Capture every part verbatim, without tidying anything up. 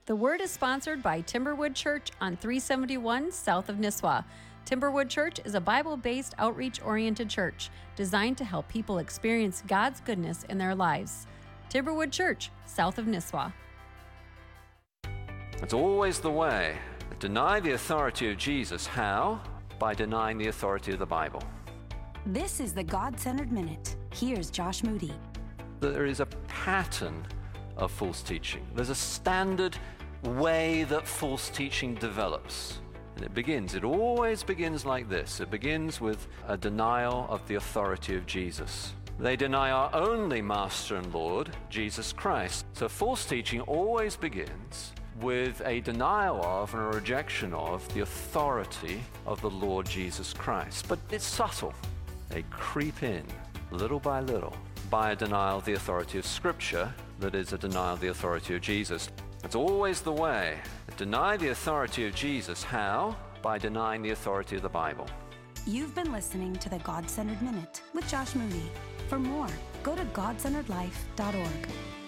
The Word is sponsored by Timberwood Church on three seventy-one south of Nisswa. Timberwood Church is a Bible-based, outreach-oriented church designed to help people experience God's goodness in their lives. Timberwood Church, south of Nisswa. It's always the way. Deny the authority of Jesus. How? By denying the authority of the Bible. This is the God-Centered Minute. Here's Josh Moody. There is a pattern of false teaching. There's a standard way that false teaching develops. And it begins, it always begins like this. It begins with a denial of the authority of Jesus. They deny our only Master and Lord, Jesus Christ. So false teaching always begins with a denial of and a rejection of the authority of the Lord Jesus Christ. But it's subtle. They creep in little by little by a denial of the authority of Scripture, that is a denial of the authority of Jesus. It's always the way. Deny the authority of Jesus. How? By denying the authority of the Bible. You've been listening to the God-Centered Minute with Josh Moody. For more, go to god centered life dot org.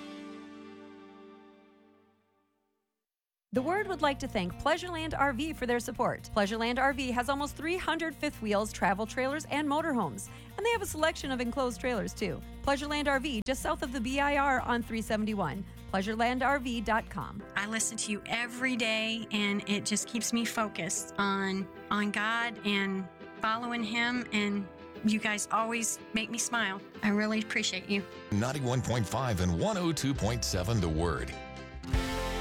The Word would like to thank Pleasureland R V for their support. Pleasureland R V has almost three hundred fifth wheels, travel trailers, and motorhomes. And they have a selection of enclosed trailers, too. Pleasureland R V, just south of the B I R on three seventy-one. pleasureland r v dot com. I listen to you every day, and it just keeps me focused on, on God and following Him, and you guys always make me smile. I really appreciate you. ninety-one point five and one oh two point seven The Word.